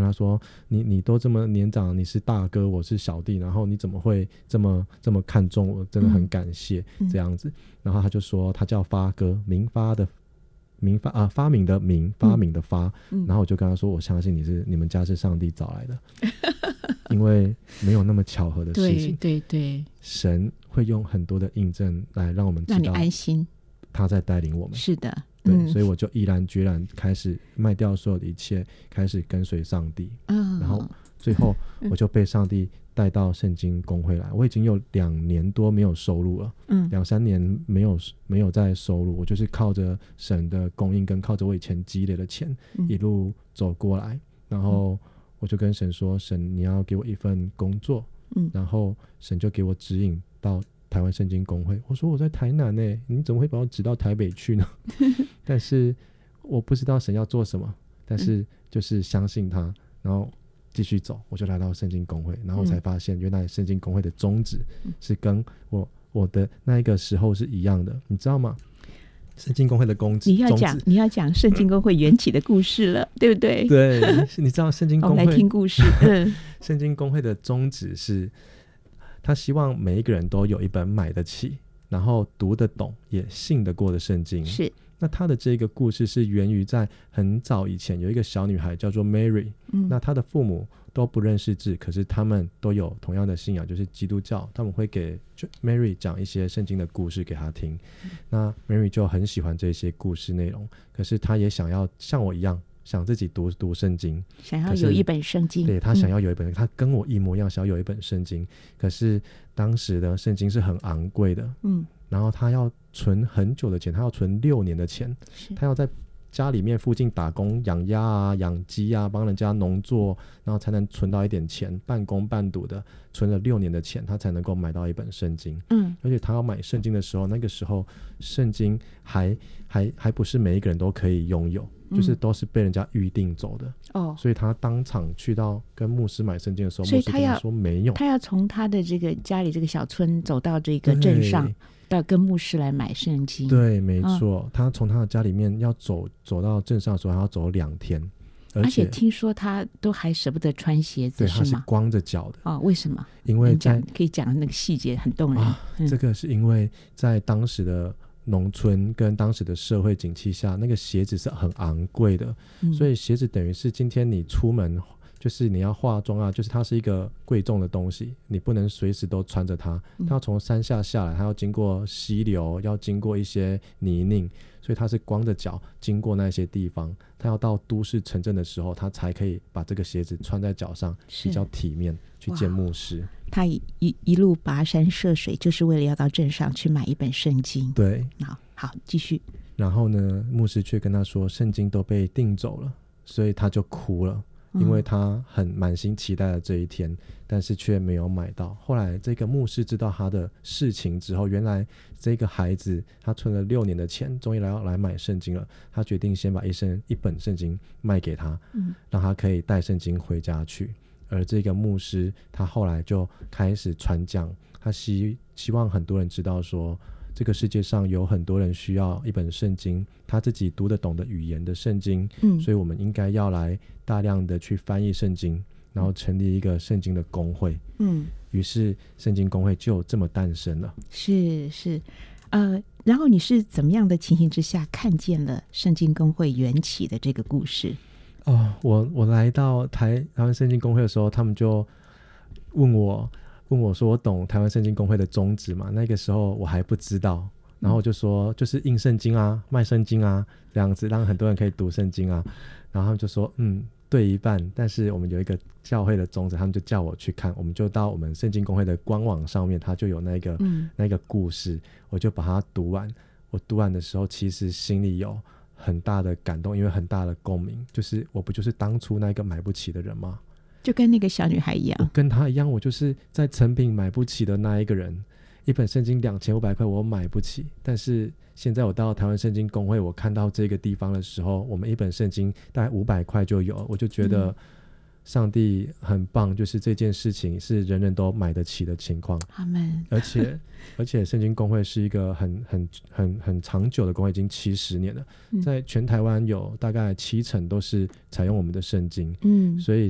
跟他说你都这么年长，你是大哥我是小弟，然后你怎么会这么看重我，真的很感谢这样子。然后他就说他叫发哥，发明的明，发明的发，然后我就跟他说我相信你们家是上帝找来的因为没有那么巧合的事情， 对对对， 神会用很多的印证来让我们知道让你安心， 他在带领我们。 是的， 对，所以我就毅然决然开始卖掉所有的一切，开始跟随上帝。然后最后我就被上帝带到圣经公会来。我已经有2年多没有收入了，2-3年没有再收入，我就是靠着神的供应跟靠着我以前积累的钱一路走过来。然后我就跟神说，神你要给我一份工作，然后神就给我指引到台湾圣经公会。我说我在台南耶，你怎么会把我指到台北去呢但是我不知道神要做什么，但是就是相信他，然后继续走，我就来到圣经公会。然后我才发现原来圣经公会的宗旨是跟我的那一个时候是一样的，你知道吗？圣经公会的宗旨你要讲圣经公会缘起的故事了对不对？ 对，你知道圣经公会， 我们来听故事圣经公会的宗旨是他希望每一个人都有一本买得起，然后读得懂也信得过的圣经。 是， 那他的这个故事是源于在很早以前，有一个小女孩叫做 Mary，那她的父母都不认识字，可是他们都有同样的信仰，就是基督教。他们会给 Mary 讲一些圣经的故事给她听，那 Mary 就很喜欢这些故事内容，可是她也想要像我一样想自己读圣经， 想要有一本圣经。 对，他想要有一本他跟我一模一样想要有一本圣经，可是当时的圣经是很昂贵的，然后他要存很久的钱，他要存6年的钱，他要在家里面附近打工养鸭啊养鸡啊，帮人家农作，然后才能存到一点钱，半工半读的存了6年的钱，他才能够买到一本圣经。而且他要买圣经的时候，那个时候圣经还不是每一个人都可以拥有，就是都是被人家预定走的所以他当场去到跟牧师买圣经的时候，牧师跟他说没有， 他要从他的这个家里这个小村走到这个镇上，要跟牧师来买圣经。 对，没错，他从他的家里面要走到镇上的时候还要走2天，而且听说他都还舍不得穿鞋子， 对，他是光着脚的。 为什么？ 因为可以讲那个细节很动人这个是因为在当时的农村跟当时的社会景气下，那个鞋子是很昂贵的，所以鞋子等于是今天你出门就是你要化妆啊，就是它是一个贵重的东西，你不能随时都穿着它，它要从山下下来，它要经过溪流，要经过一些泥泞，所以它是光着脚经过那些地方，它要到都市城镇的时候，它才可以把这个鞋子穿在脚上，比较体面去见牧师。 他一路跋山涉水，就是为了要到镇上去买一本圣经。 对， 好，继续。 然后呢，牧师却跟他说圣经都被订走了，所以他就哭了，因为他很满心期待的这一天，但是却没有买到。后来这个牧师知道他的事情之后，原来这个孩子他存了6年的钱，终于来买圣经了，他决定先把一本圣经卖给他，让他可以带圣经回家去。而这个牧师他后来就开始传讲，他希望很多人知道说这个世界上有很多人需要一本圣经，他自己读得懂的语言的圣经，所以我们应该要来大量的去翻译圣经，然后成立一个圣经的公会。于是圣经公会就这么诞生了。是然后你是怎么样的情形之下看见了圣经公会缘起的这个故事？ 我来到台湾圣经公会的时候，他们就问我说我懂台湾圣经公会的宗旨吗？那个时候我还不知道，然后我就说就是印圣经啊，卖圣经啊，这样子让很多人可以读圣经啊。然后他们就说对一半，但是我们有一个教会的宗旨，他们就叫我去看，我们就到我们圣经公会的官网上面，它就有那个故事，我就把它读完。我读完的时候其实心里有很大的感动，因为很大的共鸣，就是我不就是当初那个买不起的人吗？ 就跟那个小女孩一样， 我跟她一样，我就是在成品买不起的那一个人。一本圣经2500块我买不起，但是现在我到台湾圣经公会，我看到这个地方的时候，我们一本圣经大概500块就有，我就觉得上帝很棒，就是这件事情是人人都买得起的情况。 阿们。 而且圣经公会是一个很长久的公会，已经70年了，在全台湾有大概70%都是采用我们的圣经，所以